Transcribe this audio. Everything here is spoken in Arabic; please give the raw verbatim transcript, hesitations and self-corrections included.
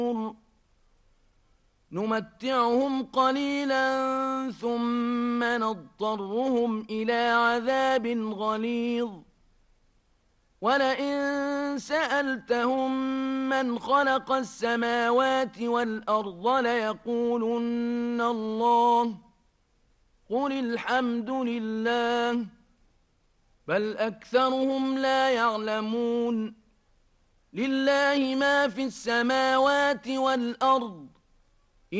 نمتعهم قليلا ثم نضطرهم إلى عذاب غليظ ولئن سألتهم من خلق السماوات والأرض ليقولن الله قل الحمد لله بل أكثرهم لا يعلمون لله ما في السماوات والأرض